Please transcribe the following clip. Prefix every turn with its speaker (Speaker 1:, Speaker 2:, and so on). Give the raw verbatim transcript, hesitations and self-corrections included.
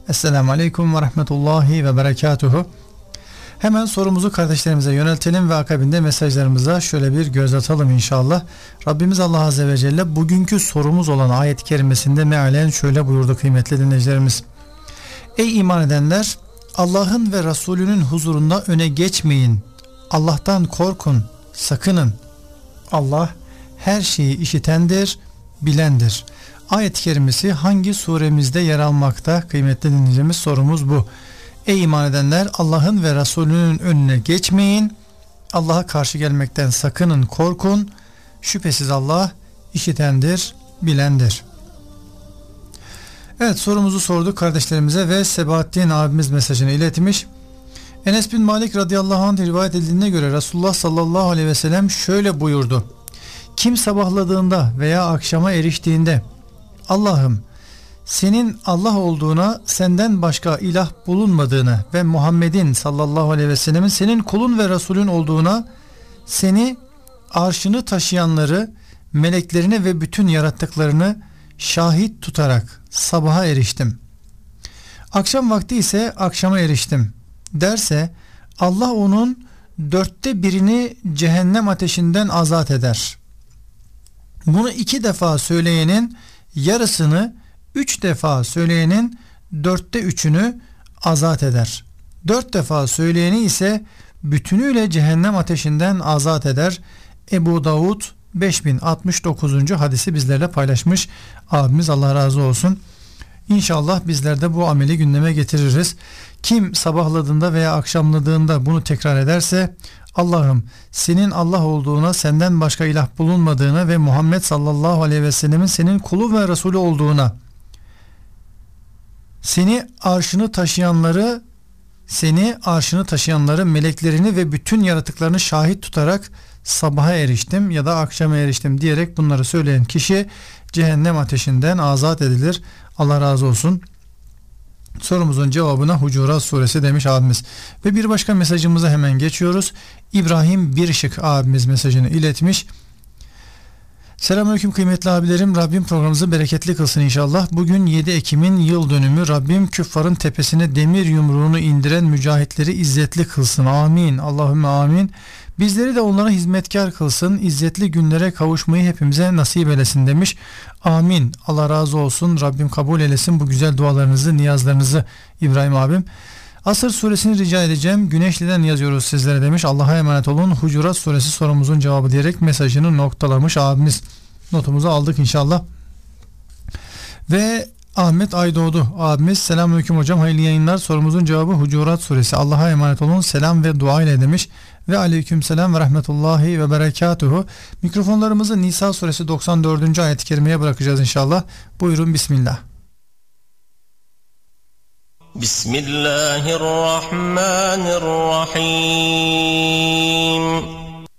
Speaker 1: Esselamu Aleyküm ve Rahmetullahi ve Berekatuhu. Hemen sorumuzu kardeşlerimize yöneltelim ve akabinde mesajlarımıza şöyle bir göz atalım inşallah. Rabbimiz Allah Azze ve Celle bugünkü sorumuz olan ayet-i kerimesinde mealen şöyle buyurdu kıymetli dinleyicilerimiz. Ey iman edenler! Allah'ın ve Resulünün huzurunda öne geçmeyin. Allah'tan korkun, sakının. Allah her şeyi işitendir, bilendir. Ayet-i kerimesi hangi suremizde yer almakta? Kıymetli dinleyicimiz, sorumuz bu. Ey iman edenler! Allah'ın ve Resulünün önüne geçmeyin. Allah'a karşı gelmekten sakının, korkun. Şüphesiz Allah işitendir, bilendir. Evet, sorumuzu sorduk kardeşlerimize ve Sebahattin abimiz mesajını iletmiş. Enes bin Malik radıyallahu anh rivayet edildiğine göre Resulullah sallallahu aleyhi ve sellem şöyle buyurdu. Kim sabahladığında veya akşama eriştiğinde Allah'ım senin Allah olduğuna, senden başka ilah bulunmadığını ve Muhammed'in sallallahu aleyhi ve sellemin senin kulun ve Resulün olduğuna, seni, arşını taşıyanları, meleklerini ve bütün yarattıklarını şahit tutarak sabaha eriştim. Akşam vakti ise akşama eriştim derse Allah onun dörtte birini cehennem ateşinden azat eder. Bunu iki defa söyleyenin yarısını, üç defa söyleyenin dörtte üçünü azat eder. Dört defa söyleyeni ise bütünüyle cehennem ateşinden azat eder. Ebu Davud beş bin altmış dokuzuncu hadisi bizlerle paylaşmış abimiz, Allah razı olsun. İnşallah bizler de bu ameli gündeme getiririz. Kim sabahladığında veya akşamladığında bunu tekrar ederse Allah'ım senin Allah olduğuna, senden başka ilah bulunmadığına ve Muhammed sallallahu aleyhi ve sellemin senin kulu ve Resulü olduğuna, seni arşını taşıyanları seni arşını taşıyanları, meleklerini ve bütün yaratıklarını şahit tutarak sabaha eriştim ya da akşama eriştim diyerek bunları söyleyen kişi cehennem ateşinden azat edilir. Allah razı olsun. Sorumuzun cevabına Hucurat suresi demiş abimiz. Ve bir başka mesajımıza hemen geçiyoruz. İbrahim Birşık abimiz mesajını iletmiş. Selamünaleyküm kıymetli abilerim. Rabbim programımızı bereketli kılsın inşallah. Bugün yedi Ekim'in yıl dönümü. Rabbim küffarın tepesine demir yumruğunu indiren mücahitleri izzetli kılsın. Amin. Allahümme amin. Bizleri de onlara hizmetkar kılsın. İzzetli günlere kavuşmayı hepimize nasip eylesin demiş. Amin. Allah razı olsun. Rabbim kabul eylesin bu güzel dualarınızı, niyazlarınızı İbrahim abim. Asır suresini rica edeceğim. Güneşli'den yazıyoruz sizlere demiş. Allah'a emanet olun. Hucurat suresi sorumuzun cevabı diyerek mesajını noktalamış abimiz. Notumuzu aldık inşallah. Ve Ahmet Aydoğdu abimiz, selamünaleyküm hocam, hayırlı yayınlar. Sorumuzun cevabı Hucurat suresi. Allah'a emanet olun. Selam ve dua ile demiş. Ve aleyküm selam ve rahmetullahi ve berekatuhu. Mikrofonlarımızı Nisa suresi doksan dördüncü ayet-i kerimeye bırakacağız inşallah. Buyurun bismillah.
Speaker 2: Bismillahirrahmanirrahim.